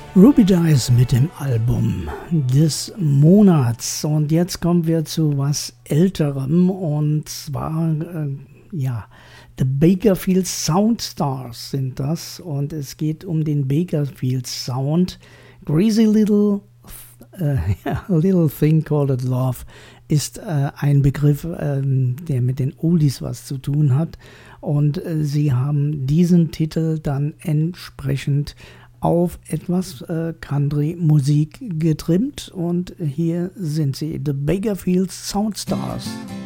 Ruby Dice mit dem Album des Monats. Und jetzt kommen wir zu was Älterem, und zwar, The Bakerfield Soundstars sind das. Und es geht um den Bakerfield Sound. Greasy Little Thing Called Love ist ein Begriff, der mit den Oldies was zu tun hat. Und sie haben diesen Titel dann entsprechend auf etwas Country-Musik getrimmt, und hier sind sie, The Bakerfield Soundstars.